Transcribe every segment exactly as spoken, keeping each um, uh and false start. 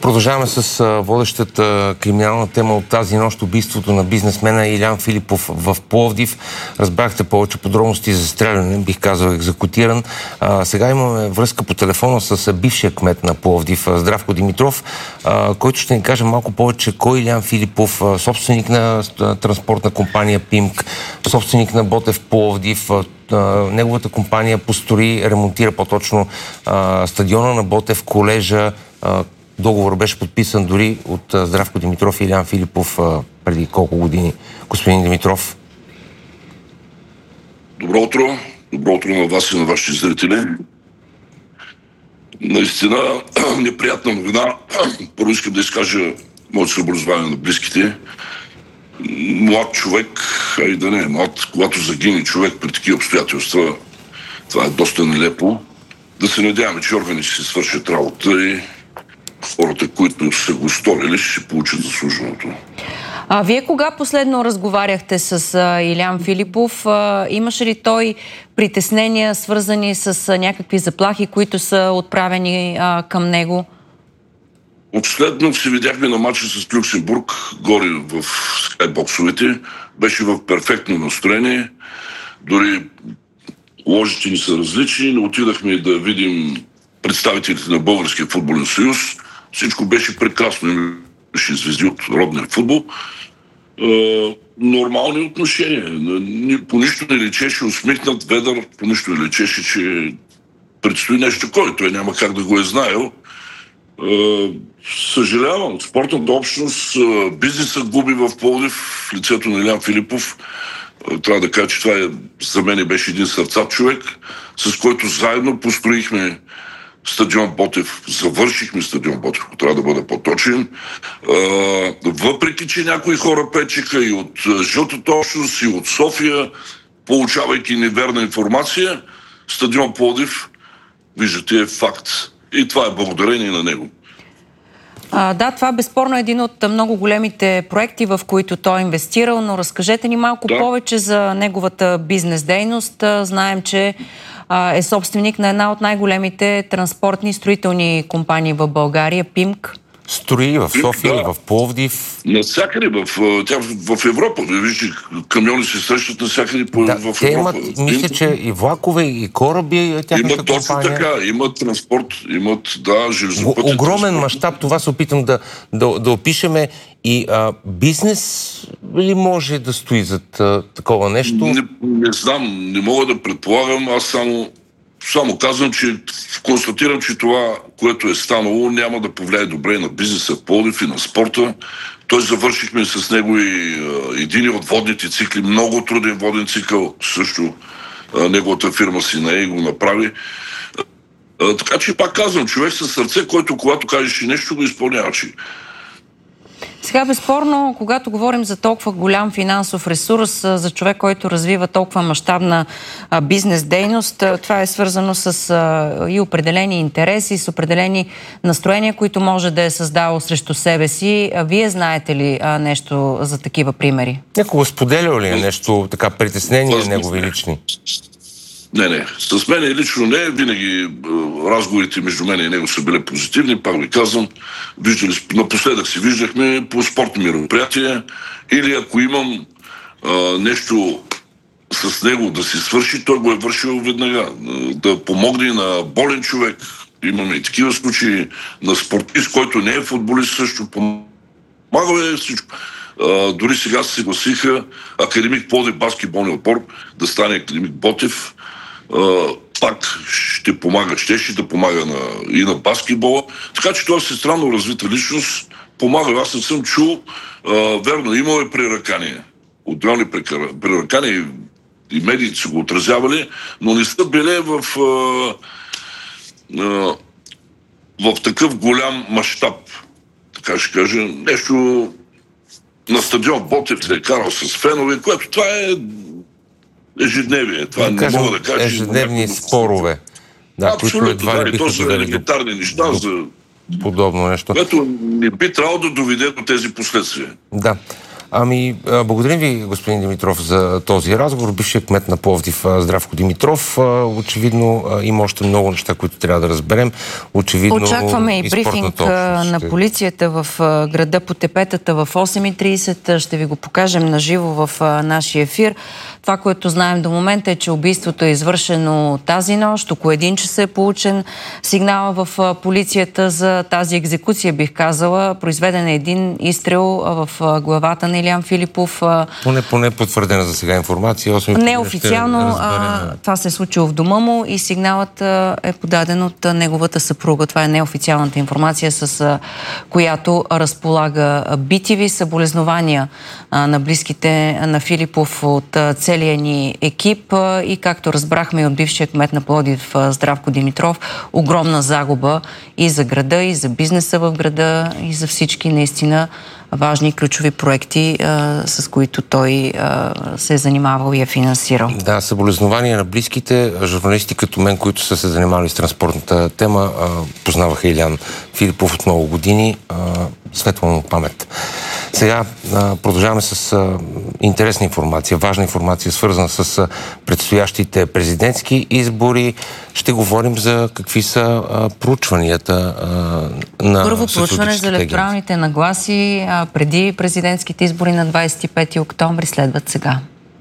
Продължаваме с водещата криминална тема от тази нощ, убийството на бизнесмена Илян Филипов в Пловдив. Разбрахте повече подробности за стреляне, бих казал екзекутиран. А, сега имаме връзка по телефона с бившия кмет на Пловдив, Здравко Димитров, а, който ще ни каже малко повече кой е Илян Филипов, собственик на транспортна компания ПИМК, собственик на Ботев Пловдив. Неговата компания построи, ремонтира по-точно стадиона на Ботев, колежа. Договор беше подписан дори от Здравко Димитров и Илян Филипов преди колко години. Господин Димитров. Добро утро. Добро утро на вас и на вашите зрители. Наистина неприятна новина. Първо искам да изкажа моето съболезнование на близките. Млад човек, а и да не е млад, когато загине човек при такива обстоятелства, това е доста нелепо. Да се надяваме, че органи ще се свършат работа и хората, които са го сторили, ще получат заслуженото. А вие кога последно разговаряхте с а, Илян Филипов? А, имаше ли той притеснения, свързани с а, някакви заплахи, които са отправени а, към него? Последно се видяхме на матча с Люксембург, горе в скайбоксовете. Беше в перфектно настроение. Дори ложите ни са различни, но отидахме да видим представителите на Българския футболен съюз. Всичко беше прекрасно. Имаше звезди от родния футбол. Е, нормални отношения. По нищо не лечеше усмихнат, ведър, по нищо не лечеше, че предстои нещо такова. Той няма как да го е знаел. Е, съжалявам. Спортната общност, бизнесът губи в Пловдив в лицето на Илян Филипов. Е, трябва да кажа, че това е, за мен беше един сърцат човек, с който заедно построихме стадион Ботев, завършихме стадион Ботев, ако трябва да бъда по-точен. Е, въпреки, че някои хора печеха и от жълтата общност, и от София, получавайки неверна информация, стадион Пловдив, виждате, е факт. И това е благодарение на него. А, да, това безспорно е един от много големите проекти, в които той е инвестирал, но разкажете ни малко да. повече за неговата бизнес дейност. Знаем, че а, е собственик на една от най-големите транспортни и строителни компании в България, ПИМК. Строи в София, да. в Пловдив. Навсякъде, в, тя, в, в Европа. Вижте, камиони се срещат навсякъде по, да, в те Европа. Имат, мисля, че и влакове, и кораби, тяхната имат точно компания. така, имат транспорт, имат, да, железопътен огромен мащаб, това се опитам да, да, да опишеме. И а, бизнес ли може да стои зад а, такова нещо? Не, не знам, не мога да предполагам, аз само Само казвам, че констатирам, че това, което е станало, няма да повлияе добре на бизнеса в Пловдив и на спорта. Той завършихме с него и един от водните цикли, много труден воден цикъл, също а, неговата фирма си на го направи. А, така че пак казвам, човек със сърце, който когато кажеш нещо, го изпълнява. Че... Сега, безспорно, когато говорим за толкова голям финансов ресурс, за човек, който развива толкова мащабна бизнес дейност, това е свързано с а, и определени интереси, с определени настроения, които може да е създал срещу себе си. А вие знаете ли а, нещо за такива примери? Някога споделял ли е нещо, така, притеснения негови лични? Не, не. С мен лично не. Винаги разговорите между мен и него са били позитивни. Пак ви казвам, виждали, напоследък си виждахме по спортни мероприятия. Или ако имам а, нещо с него да си свърши, той го е вършил веднага. Да помогне на болен човек. Имаме и такива случаи на спортист, който не е футболист, също помага е всичко. А, дори сега се съгласиха Академик Пловдив баскетболния отбор да стане Академик Ботев. Uh, пак ще помага, ще, ще да помага на, и на баскетбола. Така че това е странно развита личност. Помага, аз не съм чул. Uh, верно, имало е преръкания. Отделни преръкания и, и медиите са го отразявали, но не са били в, uh, uh, в такъв голям мащаб. Така ще кажа. Нещо на стадион Ботев се е карал с фенове, което това е ежедневие. Това да не кажем, мога да кажа. Ежедневни спорове. Да, абсолютно, да, и то са елементарни неща, до... за... подобно нещо. Което не би трябвало да доведе до тези последствия. Да. Ами, благодарим ви, господин Димитров, за този разговор. Бившият кмет на Пловдив Здравко Димитров. Очевидно има още много неща, които трябва да разберем. Очевидно, очакваме и брифинг на полицията в града по Тепетата в осем и трийсет. Ще ви го покажем наживо в нашия ефир. Това, което знаем до момента е, че убийството е извършено тази нощ. Около един час е получен сигнал в полицията за тази екзекуция, бих казала. Произведен е един изстрел в главата на Илиян Филипов. Поне, поне потвърдена за сега информация. Неофициално това се е случило в дома му и сигналът е подаден от неговата съпруга. Това е неофициалната информация, с която разполага би ти ви. Съболезнования на близките на Филипов от целия ни екип и, както разбрахме и от бившия кмет на Пловдив Здравко Димитров, огромна загуба и за града, и за бизнеса в града, и за всички наистина важни ключови проекти, а, с които той а, се е занимавал и е финансирал. Да, съболезнования на близките. Журналисти като мен, които са се занимавали с транспортната тема, а, познаваха Илиян Филипов от много години. А, светла му памет. Сега а, продължаваме с а, интересна информация, важна информация, свързана с а, предстоящите президентски избори. Ще говорим за какви са а, проучванията а, на Първо проучване за електоралните нагласи а, преди президентските избори на двадесет и пети октомври следват сега.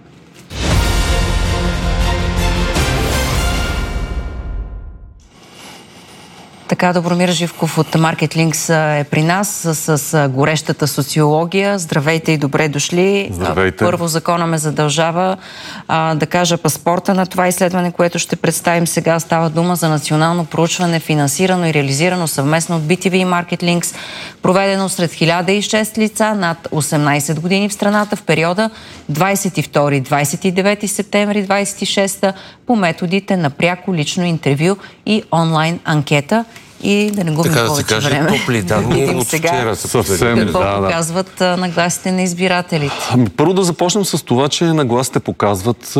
Така, Добромир Живков от MarketLinks е при нас с, с горещата социология. Здравейте и добре дошли. Здравейте. Първо, закона ме задължава а, да кажа паспорта на това изследване, което ще представим сега. Става дума за национално проучване, финансирано и реализирано съвместно от би ти ви и MarketLinks, проведено сред хиляда и шест лица над осемнадесет години в страната в периода двадесет и втори до двадесет и девети септември двадесет и шеста по методите на пряко лично интервю и онлайн анкета. И да не губим така повече да се време. Топли данни от вчера. Съвсем, какво да, показват да. нагласите на избирателите? Ами, първо да започнем с това, че нагласите показват,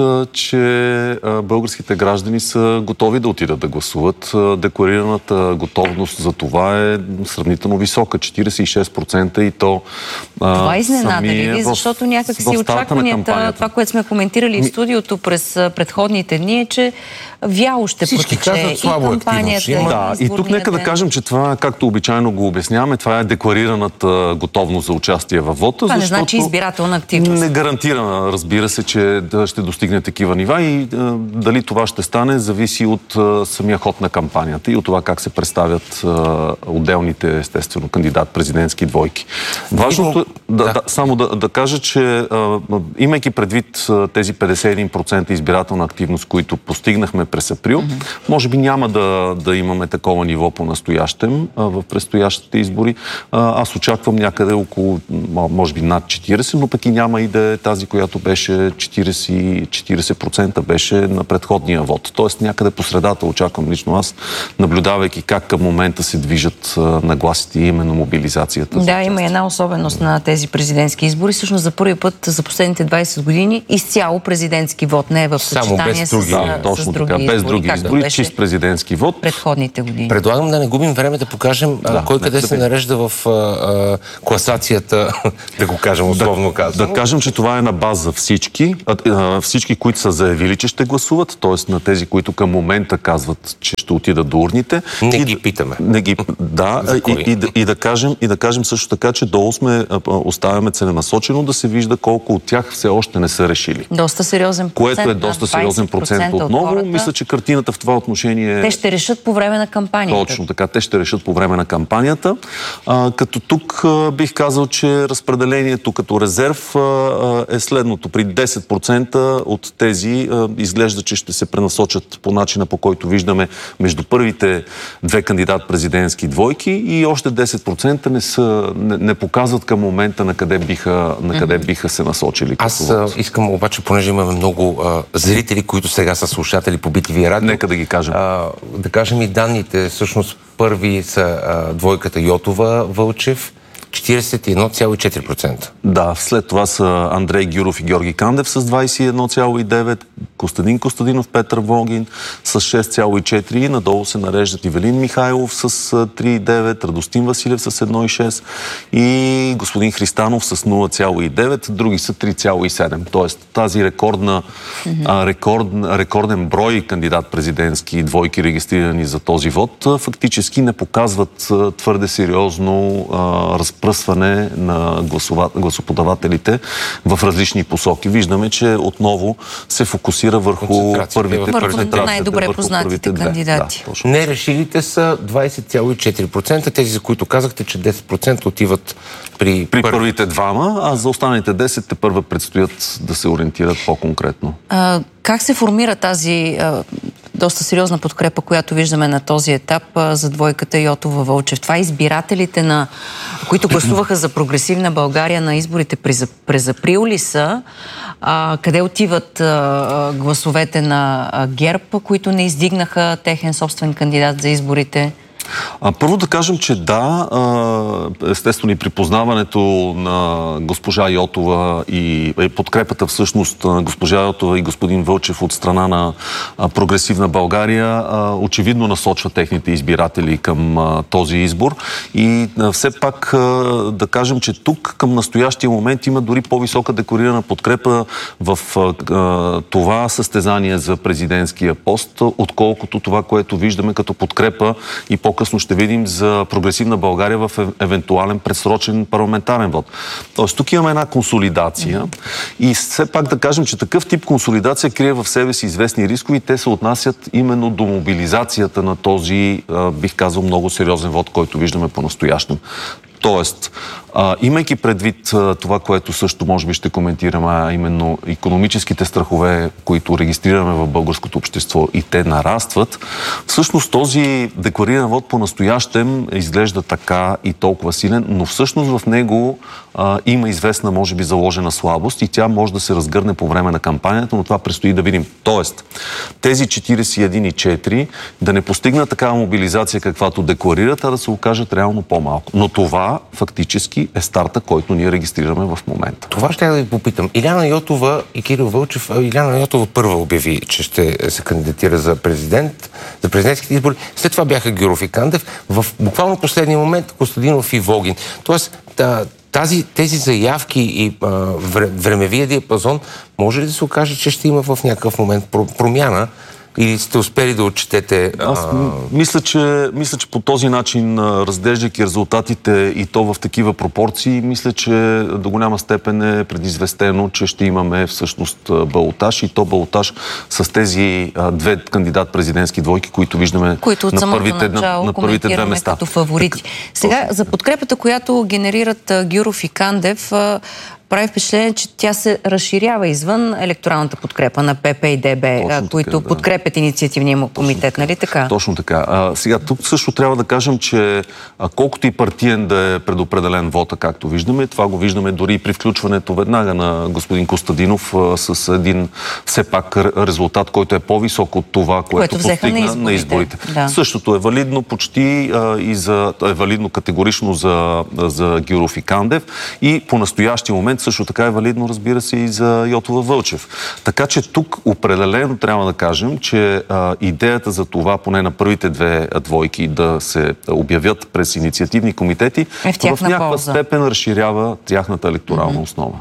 че българските граждани са готови да отидат да гласуват. Декларираната готовност за това е сравнително висока, четиридесет и шест процента, и то това изненада ли? Защото някак си очакванията, това, което сме коментирали в студиото през предходните дни, е, че вяло ще протече и кампанията. Да, и тук нека да кажем, че това, както обичайно го обясняваме, това е декларираната готовност за участие във вота. Това не значи избирателна активност. Не гарантира, разбира се, че ще достигне такива нива и а, дали това ще стане, зависи от а, самия ход на кампанията и от това как се представят а, отделните, естествено, кандидат-президентски двойки. Важното е да, да, само да, да кажа, че а, имайки предвид а, тези петдесет и един процента избирателна активност, които постигнахме през април, mm-hmm. може би няма да, да имаме такова ниво по-настоящем а, в предстоящите избори. А, аз очаквам някъде около, може би над четиридесет, но пък и няма и да е тази, която беше четиридесет процента беше на предходния вод. Тоест някъде по средата очаквам лично аз, наблюдавайки как към момента се движат а, нагласите и именно мобилизацията. Да, има една особеност на тези президентски избори. Всъщност за първи път за последните двадесет години изцяло президентски вод, не е в съчетание с, да, с, точно с други така, избори. без други избори, чист президентски вод. Предходните години. Предлагам да не губим време да покажем да, а, кой да, къде да, се да, нарежда в а, а, класацията, да го кажем условно казано. Да кажем, че това е на база всички, а, а, всички, които са заявили, че ще гласуват, т.е. на тези, които към момента казват, че ще отидат до урните. Не и, ги питаме. Не ги, да, и, и, и, и, да кажем, и да кажем също така, че долу сме оставяме целенасочено да се вижда колко от тях все още не са решили. Доста сериозен процент. Което е доста сериозен процент отново. От Мисля, че картината в това отношение... Те ще решат по време на кампанията. Точно така, те ще решат по време на кампанията. А, като тук а, бих казал, че разпределението като резерв а, е следното. При десет процента от тези а, изглежда, че ще се пренасочат по начина, по който виждаме между първите две кандидат-президентски двойки и още десет процента не, са, не, не показват към момента на къде биха, на къде mm-hmm. биха се насочили. Аз а, искам обаче, понеже имаме много а, зрители, които сега са слушатели по би ти ви радио. Нека да ги кажем. А, да кажем и данните. Всъщност първи са а, двойката Йотова Вълчев. четиридесет и едно цяло и четири процента. Да, след това са Андрей Гюров и Георги Кандев с двадесет и едно цяло и девет процента, Костадин Костадинов, Петър Волгин с шест цяло и четири процента, надолу се нареждат Ивелин Михайлов с три цяло и девет процента, Радостин Василев с едно цяло и шест процента и господин Христанов с нула цяло и девет процента, други са три цяло и седем процента. Тоест тази рекордна, mm-hmm. а, рекорд, рекорден брой кандидат президентски двойки регистрирани за този вод фактически не показват а, твърде сериозно а, разпръсване на гласова, гласоподавателите в различни посоки. Виждаме, че отново се фокусира върху първите, върху най-добре познатите кандидати. Да, нерешилите са двадесет цяло и четири процента, тези, за които казахте, че десет процента отиват при, при първи. първите двама, а за останалите десет те първа предстоят да се ориентират по-конкретно. А, как се формира тази а, доста сериозна подкрепа, която виждаме на този етап а, за двойката Йотова-Вълчев? Това избирателите, на, които гласуваха за Прогресивна България на изборите през, през април ли са? А, къде отиват а, гласовете на а, ГЕРБ, които не издигнаха техен собствен кандидат за изборите? А, първо да кажем, че да, естествено и припознаването на госпожа Йотова и подкрепата всъщност на госпожа Йотова и господин Вълчев от страна на Прогресивна България очевидно насочва техните избиратели към този избор. И все пак да кажем, че тук към настоящия момент има дори по-висока декорирана подкрепа в това състезание за президентския пост, отколкото това, което виждаме като подкрепа и по късно ще видим за Прогресивна България в евентуален предсрочен парламентарен вод. Тоест, тук имаме една консолидация и все пак да кажем, че такъв тип консолидация крие в себе си известни рискови и те се отнасят именно до мобилизацията на този, бих казал, много сериозен вод, който виждаме по-настоящем. Тоест, а, имайки предвид а, това, което също може би ще коментираме, а именно икономическите страхове, които регистрираме в българското общество и те нарастват, всъщност този деклариран вод по-настоящем изглежда така и толкова силен, но всъщност в него а, има известна, може би, заложена слабост и тя може да се разгърне по време на кампанията, но това предстои да видим. Тоест, тези четиридесет и едно цяло и четири да не постигнат такава мобилизация, каквато декларират, а да се окажат реално по-малко. Но това фактически е старта, който ние регистрираме в момента. Това ще я да ви попитам. Иляна Йотова и Кирил Вълчев, Иляна Йотова първа обяви, че ще се кандидатира за президент, за президентските избори. След това бяха Гюров и Кандев. В буквално последния момент Костадинов и Волгин. Тоест, тази, тези заявки и а, времевия диапазон може ли да се окаже, че ще има в някакъв момент промяна? Или сте успели да отчетете... А... Аз мисля че, мисля, че по този начин, разглеждайки резултатите и то в такива пропорции, мисля, че до голяма степен е предизвестено, че ще имаме всъщност балотаж и то балотаж с тези а, две кандидат-президентски двойки, които виждаме които на първите, на, на първите две места. Като фаворити. Так, Сега, за подкрепата, която генерират а, Гюров и Кандев, а, прави впечатление, че тя се разширява извън електоралната подкрепа на ПП и ДБ, Точно които така, да. подкрепят инициативния комитет, нали така? Точно така. А, сега, тук също трябва да кажем, че а, колкото и партиен да е предопределен вота, както виждаме, това го виждаме дори и при включването веднага на господин Костадинов а, с един все пак резултат, който е по-висок от това, което, което постигна на изборите. На изборите. Да. Същото е валидно почти а, и за, е валидно категорично за, за Гюров и Кандев и по настоящия момент също така е валидно, разбира се, и за Йотова-Вълчев. Така че тук определено трябва да кажем, че а, идеята за това, поне на първите две двойки, да се обявят през инициативни комитети, е в, в някаква полза. степен разширява тяхната електорална mm-hmm. основа.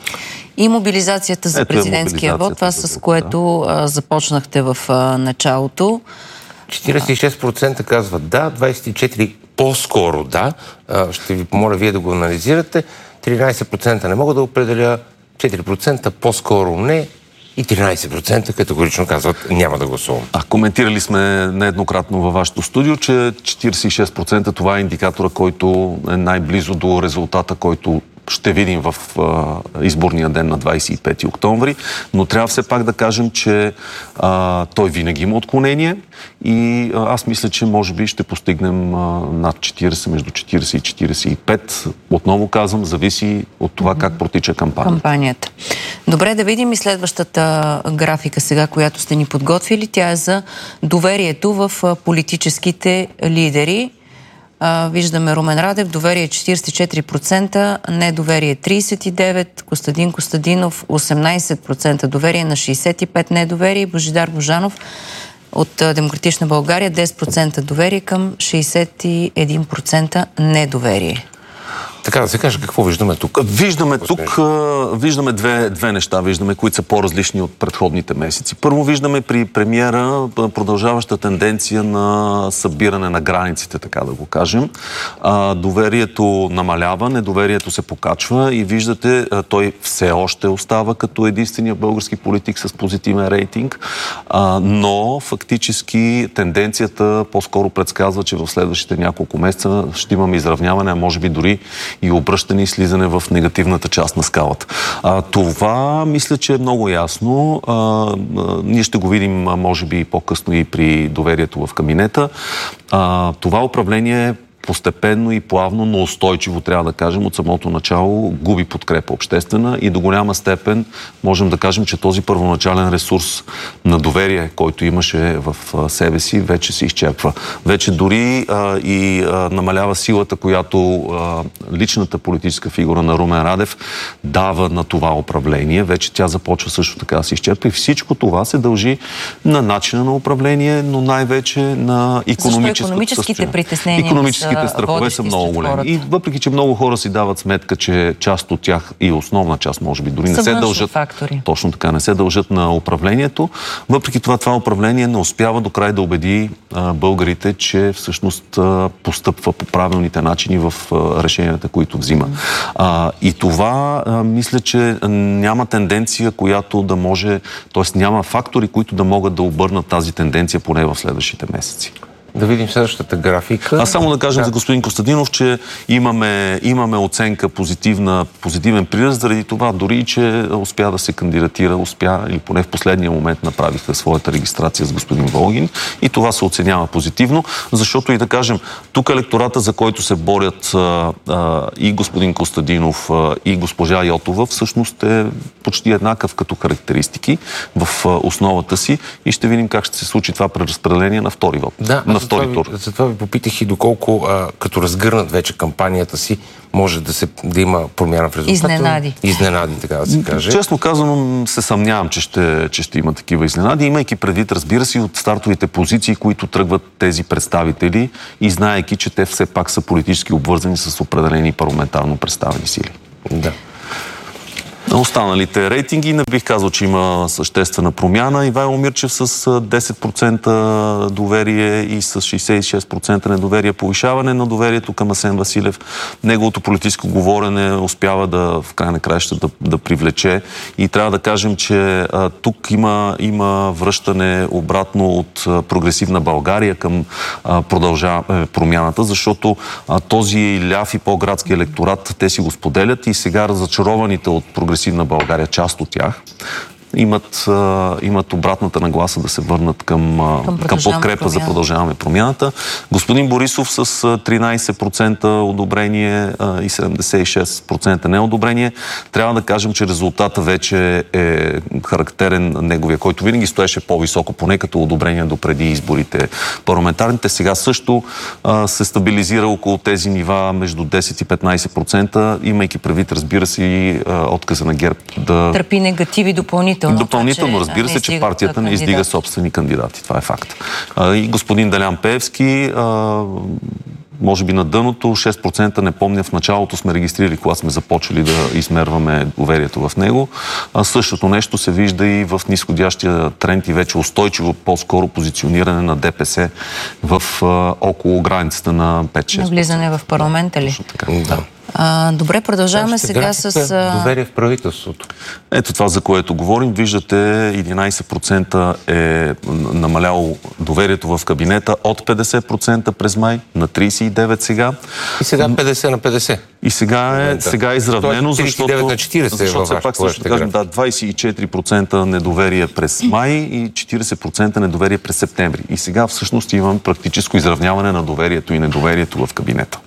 И мобилизацията за Ето президентския е вод, това с което да. а, започнахте в а, началото. четиридесет и шест процента казват да, двадесет и четири процента по-скоро да. А, ще ви помоля вие да го анализирате. тринадесет процента не мога да определя, четири процента по-скоро не и тринадесет процента категорично казват няма да гласувам. А, коментирали сме нееднократно във вашето студио, че четиридесет и шест процента това е индикатора, който е най-близо до резултата, който ще видим в а, изборния ден на двадесет и пети октомври, но трябва все пак да кажем, че а, той винаги има отклонение и а, аз мисля, че може би ще постигнем а, над четиридесет, между четиридесет и четиридесет и пет. Отново казвам, зависи от това как протича кампанията. кампанията. Добре, да видим и следващата графика сега, която сте ни подготвили. Тя е за доверието в политическите лидери. А, виждаме Румен Радев, доверие четирийсет и четири процента, недоверие трийсет и девет процента, Костадин Костадинов осемнайсет процента доверие, на шейсет и пет процента недоверие и Божидар Божанов от Демократична България десет процента доверие към шейсет и един процента недоверие. Така да се каже, какво виждаме тук? Виждаме тук, виждаме две, две неща, виждаме, които са по-различни от предходните месеци. Първо виждаме при премиера продължаваща тенденция на събиране на границите, така да го кажем. А, доверието намалява, недоверието се покачва и виждате, той все още остава като единствения български политик с позитивен рейтинг, а, но фактически тенденцията по-скоро предсказва, че в следващите няколко месеца ще имаме изравняване, а може би дори и обръщане и слизане в негативната част на скалата. А, това мисля, че е много ясно. А, а, ние ще го видим, може би, по-късно и при доверието в кабинета. А, това управление постепенно и плавно, но устойчиво, трябва да кажем, от самото начало губи подкрепа обществена и до голяма степен можем да кажем, че този първоначален ресурс на доверие, който имаше в себе си, вече се изчерпва. Вече дори а, и а, намалява силата, която а, личната политическа фигура на Румен Радев дава на това управление. Вече тя започва също така да се изчерпва и всичко това се дължи на начина на управление, но най-вече на икономическите притеснения Икономическите страхове са много големи. И въпреки, че много хора си дават сметка, че част от тях и основна част, може би, дори не се дължат. Фактори. Точно така, не се дължат на управлението. Въпреки това, това управление не успява до край да убеди а, българите, че всъщност а, постъпва по правилните начини в а, решенията, които взима. А, и това, а, мисля, че няма тенденция, която да може, т.е. няма фактори, които да могат да обърнат тази тенденция поне в следващите месеци. Да видим следващата графика. А само да кажем да. за господин Костадинов, че имаме, имаме оценка позитивна, позитивен прираст, заради това дори, че успя да се кандидатира, успя или поне в последния момент направиха своята регистрация с господин Волгин и това се оценява позитивно, защото и да кажем, тук електората, за който се борят а, а, и господин Костадинов а, и госпожа Йотова, всъщност е почти еднакъв като характеристики в а, основата си и ще видим как ще се случи това преразпределение на втори вод. Да, на втори тур. Затова ви попитах и доколко, а, като разгърнат вече кампанията си, може да, се, да има промяна в резултата. Изненади. Изненади, така да се каже. Честно казано, се съмнявам, че ще, че ще има такива изненади, имайки предвид, разбира се, от стартовите позиции, които тръгват тези представители и знаейки, че те все пак са политически обвързани с определени парламентарно представени сили. Да. На останалите рейтинги не бих казал, че има съществена промяна. Ивайло Мирчев с десет процента доверие и с шейсет и шест процента недоверие, повишаване на доверието към Асен Василев. Неговото политическо говорене успява да в край на краища да, да привлече и трябва да кажем, че а, тук има, има връщане обратно от а, прогресивна България към а, продължа, е, промяната, защото а, този ляв и по-градски електорат те си го споделят и сега разочарованите от прогресивна на България, част от тях, имат, а, имат обратната нагласа да се върнат към, към, към подкрепа за продължаваме промяната. Господин Борисов с тринайсет процента одобрение а, и седемдесет и шест процента неодобрение. Трябва да кажем, че резултата вече е характерен неговия, който винаги стоеше по-високо, поне като одобрение допреди изборите парламентарните. Сега също а, се стабилизира около тези нива между десет и петнайсет процента, имайки предвид, разбира се, и а, отказа на ГЕРБ да търпи негативи допълнително. Допълнително, разбира се, че партията не издига собствени кандидати. Това е факт. А, и господин Делян Пеевски, а, може би на дъното, шест процента, не помня, в началото сме регистрирали, когато сме започвали да измерваме доверието в него. А същото нещо се вижда и в нисходящия тренд и вече устойчиво по-скоро позициониране на ДПС в а, около границата на пет-шест процента. Навлизане в парламента ли? Точно така, да. А, добре, продължаваме Ще сега с... доверие в правителството. Ето това, за което говорим. Виждате, единайсет процента е намаляло доверието в кабинета от петдесет процента през май на трийсет и девет сега. И сега петдесет на петдесет. И сега е, сега е изравнено, защото, трийсет и девет на четирийсет защото все пак също да кажем, да, двайсет и четири процента недоверие през май и четирийсет процента недоверие през септември. И сега всъщност имам практическо изравняване на доверието и недоверието в кабинета.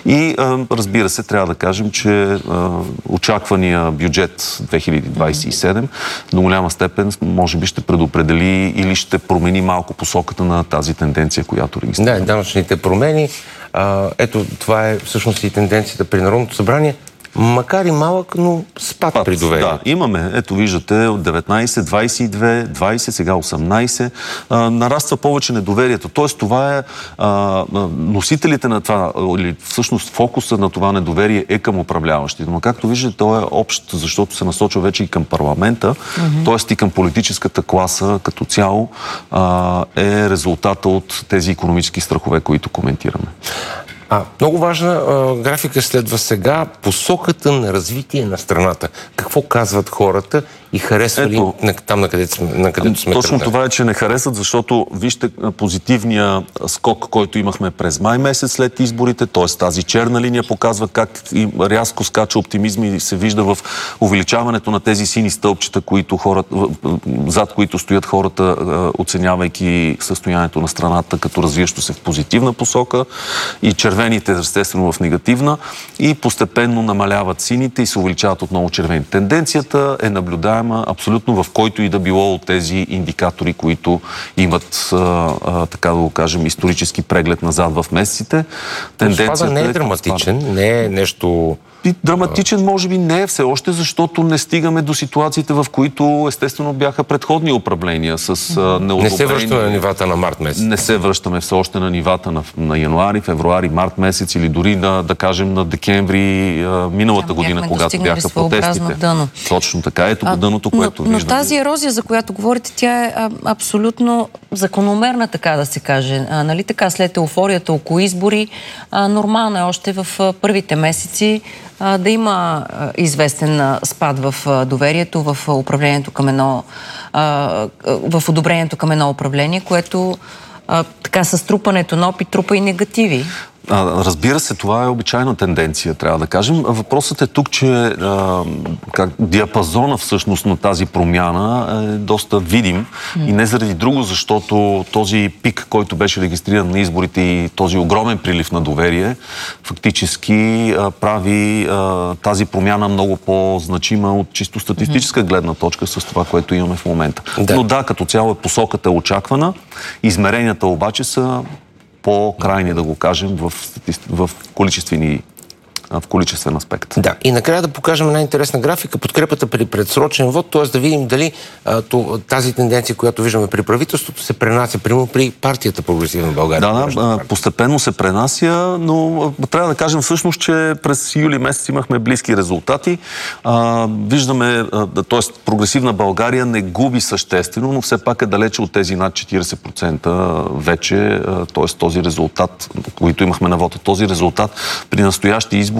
И разбира се, трябва да кажем, че очаквания бюджет две хиляди двадесет и седем до голяма степен може би ще предопредели или ще промени малко посоката на тази тенденция, която регистрира. Да, данъчните промени. А, ето, това е всъщност и тенденцията при Народното събрание. Макар и малък, но спад, спад при доверие. Да, имаме. Ето виждате, от деветнадесет, двадесет и две, двадесет, сега осемнадесет. А, нараства повече недоверието. Тоест това е а, носителите на това, или всъщност фокуса на това недоверие е към управляващите. Но както виждате, то е общ, защото се насочва вече и към парламента, mm-hmm. т.е. и към политическата класа като цяло а, е резултата от тези икономически страхове, които коментираме. А, много важна а, графика следва сега посоката на развитие на страната. Какво казват хората и харесва ли на, там, на където сме, на където сме Точно тръгнали? Това е, че не харесват, защото вижте позитивния скок, който имахме през май месец след изборите, т.е. тази черна линия показва как рязко скача оптимизм и се вижда в увеличаването на тези сини стълбчета, които хората, зад които стоят хората, оценявайки състоянието на страната като развиващо се в позитивна посока, и червените естествено в негативна, и постепенно намаляват сините и се увеличават отново червените. Тенденцията е наблюдаема абсолютно в който и да било от тези индикатори, които имат, а, а, така да го кажем, исторически преглед назад в месеците. Тенденцията не е драматичен, не е нещо... И драматичен може би не е все още, защото не стигаме до ситуациите, в които естествено бяха предходни управления с неодобрени... Не се връщаме на нивата на март месец. Не се връщаме все още на нивата на, на януари, февруари, март месец или дори на, да кажем, на декември а, миналата Там година, когато бяха протестите. Дъно. Точно така. Ето а, дъното, което но, виждаме. Но тази ерозия, за която говорите, тя е а, абсолютно закономерна, така да се каже. А, нали така, след еуфорията около избори, а, нормално е още в а, първите месеци а, да има а, известен а, спад в а, доверието, в а, управлението към едно, а, в одобрението към едно управление, което а, така с трупането на опит трупа и негативи. Разбира се, това е обичайна тенденция, трябва да кажем. Въпросът е тук, че а, как, диапазона всъщност на тази промяна е доста видим mm. и не заради друго, защото този пик, който беше регистриран на изборите и този огромен прилив на доверие, фактически а, прави а, тази промяна много по-значима от чисто статистическа гледна точка с това, което имаме в момента. Да. Но да, като цяло посоката е очаквана, измеренията обаче са по-крайни, да го кажем, в, в количествени в количествен аспект. Да, и накрая да покажем една интересна графика, подкрепата при предсрочен вод, т.е. да видим дали а, тази тенденция, която виждаме при правителството, се пренася примерно при партията Прогресивна България. Да, да, постепенно се пренася, но трябва да кажем всъщност, че през юли месец имахме близки резултати. А, виждаме, т.е. Прогресивна България не губи съществено, но все пак е далече от тези над четиридесет процента вече, т.е. този резултат, който имахме на вода, този резултат при настоящи избори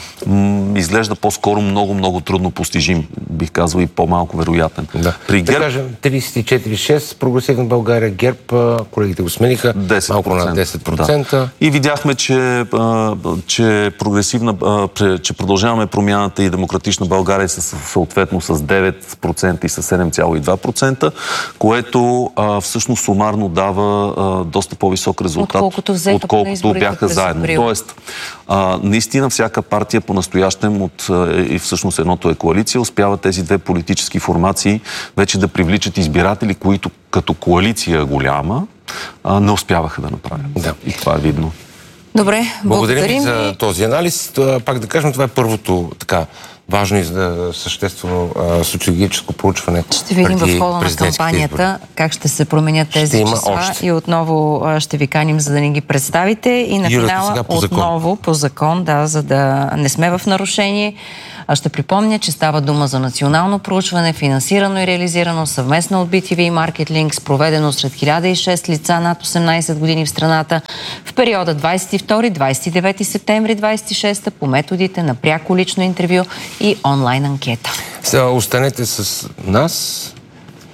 м- изглежда по-скоро много-много трудно постижим, бих казал, и по-малко вероятен. Да. При ГЕРБ... Да кажем, тридесет и четири шест, Прогресивна България, ГЕРБ, колегите го смениха, десет процента. Малко над десет процента. Да. И видяхме, че, а, че Прогресивна, а, че продължаваме промяната и Демократична България с, съответно с девет процента и с седем цяло и два процента, което а, всъщност сумарно дава а, доста по-висок резултат, отколкото, отколкото бяха заедно. Тоест, а, наистина всяка партия по-настоящем от, и всъщност едното е коалиция, успява тези две политически формации вече да привличат избиратели, които като коалиция голяма не успяваха да направят. Да. И това е видно. Добре, благодарим, благодарим за този анализ. Пак да кажем, това е първото така важно и съществено социологическо проучване. Ще видим в хода на кампанията избори. Как ще се променят тези числа още. И отново ще ви каним, за да ни ги представите. И на Юрата, финала по отново закон. по закон, да, за да не сме в нарушение. А ще припомня, че става дума за национално проучване, финансирано и реализирано съвместно от би ти ви и Marketlink, проведено сред хиляда и шест лица над осемнадесет години в страната в периода двадесет и втори до двадесет и девети септември двадесет и шеста по методите на пряко лично интервю и онлайн анкета. Сега останете с нас.